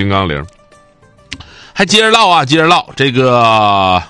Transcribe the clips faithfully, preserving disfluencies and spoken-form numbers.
刚铃。还接着唠啊，接着唠这个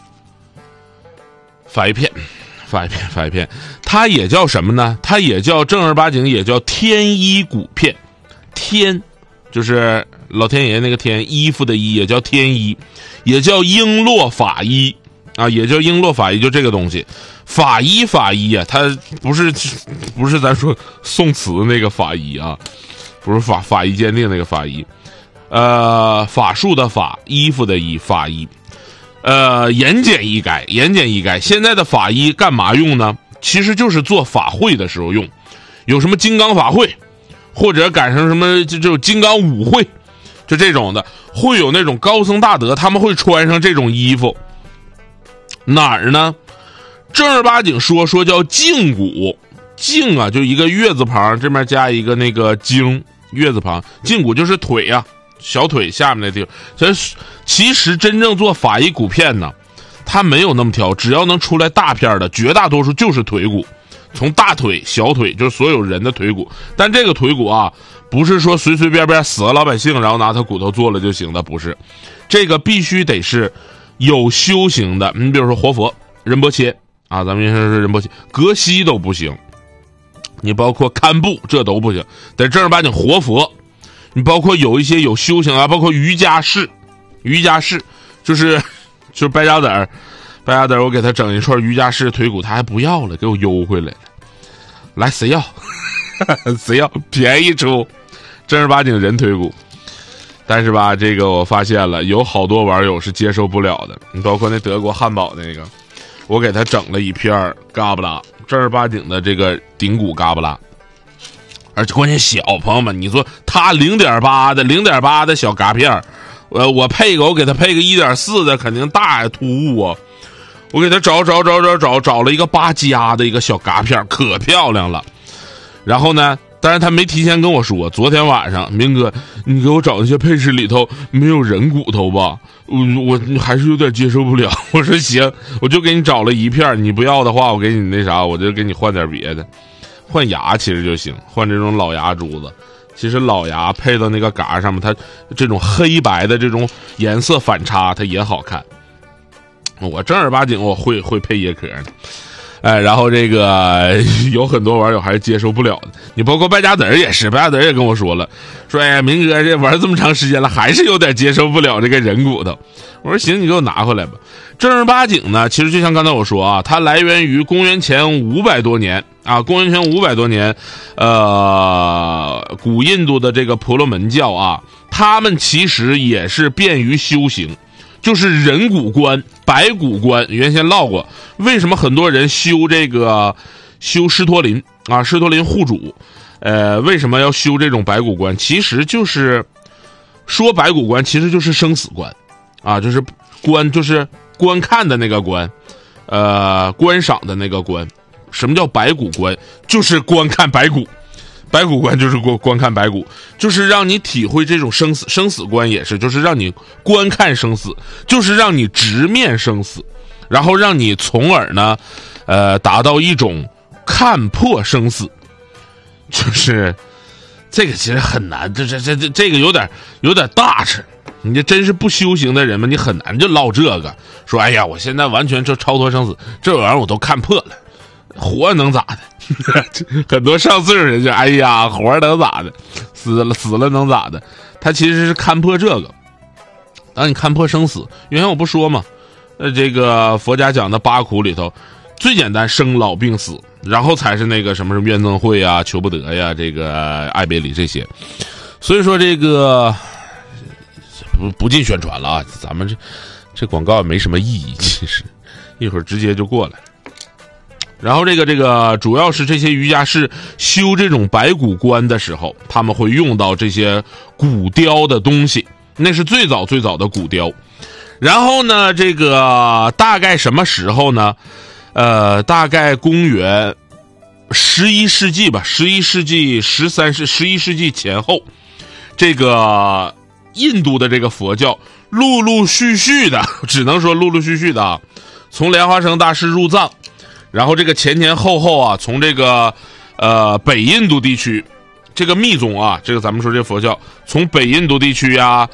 法医片，法医片，法医片，它也叫什么呢？它也叫正儿八经，也叫天医骨片。天就是老天爷那个天，衣服的衣，也叫天医，也叫璎珞法医啊，也叫璎珞法医，就这个东西。法医法医啊，它不是不是咱说宋词那个法医啊，不是法法医鉴定那个法医。呃，法术的法，衣服的衣，法医。呃，言简意赅，言简意赅。现在的法医干嘛用呢？其实就是做法会的时候用，有什么金刚法会，或者赶上什么就就金刚舞会，就这种的，会有那种高僧大德，他们会穿上这种衣服。哪儿呢？正儿八经说说叫胫骨，胫啊，就一个月字旁，这边加一个那个经，月字旁，胫骨就是腿啊。小腿下面那地方，其实其实真正做法医骨片呢，它没有那么挑，只要能出来大片的，绝大多数就是腿骨，从大腿、小腿，就是所有人的腿骨。但这个腿骨啊，不是说随随便便死了老百姓，然后拿他骨头做了就行的，不是，这个必须得是有修行的。你比如说活佛、仁波切啊，咱们原先是仁波切，格西都不行，你包括堪布这都不行，得正儿八经活佛。你包括有一些有修行啊，包括瑜伽士，瑜伽士就是就是败家子儿，败家子儿，我给他整一串瑜伽士腿骨，他还不要了，给我邮回来了。来，谁要？谁要？便宜出，正儿八经人腿骨。但是吧，这个我发现了，有好多网友是接受不了的。你包括那德国汉堡那个，我给他整了一片嘎巴拉，正儿八经的这个顶骨嘎巴拉。而且关键小朋友们，你说他零点八的零点八的小嘎片，呃，我配个我给他配个一点四的，肯定大呀突兀啊！我给他找找找找找找了一个八加的一个小嘎片，可漂亮了。然后呢，但是他没提前跟我说，昨天晚上明哥，你给我找那些配饰里头没有人骨头吧？我我还是有点接受不了。我说行，我就给你找了一片，你不要的话，我给你那啥，我就给你换点别的。换牙其实就行，换这种老牙珠子。其实老牙配到那个嘎上面，它这种黑白的这种颜色反差，它也好看。我正儿八经我会会配椰壳呢，哎，然后这个有很多网友还是接受不了的。你包括败家子儿也是，败家子儿也跟我说了，说哎呀，明哥这玩这么长时间了，还是有点接受不了这个人骨头。我说行，你给我拿回来吧。正儿八经呢，其实就像刚才我说啊，它来源于公元前五百多年啊，公元前五百多年，呃，古印度的这个婆罗门教啊，他们其实也是便于修行，就是人骨观、白骨观。原先唠过，为什么很多人修这个修狮驼林啊，狮驼林护主，呃，为什么要修这种白骨观？其实就是说白骨观，其实就是生死观啊，就是观就是观看的那个观，呃，观赏的那个观。什么叫白骨观？就是观看白骨，白骨观就是观观看白骨，就是让你体会这种生死。生死观也是，就是让你观看生死，就是让你直面生死，然后让你从而呢，呃，达到一种看破生死。就是这个其实很难，这这这这这个有点有点大吃。你这真是不修行的人们，你很难就唠这个。说哎呀，我现在完全就超脱生死，这玩意儿我都看破了。活能咋的？很多上岁数人就哎呀，活能咋的？死了死了能咋的？他其实是看破这个。当你看破生死，原先我不说嘛，呃，这个佛家讲的八苦里头，最简单生老病死，然后才是那个什么什么怨憎会啊、求不得呀、这个爱别离这些。所以说这个不不进宣传了啊，咱们这这广告也没什么意义，其实一会儿直接就过来。然后这个这个主要是这些瑜伽士修这种白骨观的时候，他们会用到这些骨雕的东西，那是最早最早的骨雕。然后呢，这个大概什么时候呢？呃，大概公元十一世纪吧，十一世纪十三世十一世纪前后，这个印度的这个佛教陆陆续续的，只能说陆陆续续的啊，从莲花生大师入藏。然后这个前前后后啊，从这个呃北印度地区，这个密宗啊，这个咱们说这佛教从北印度地区呀、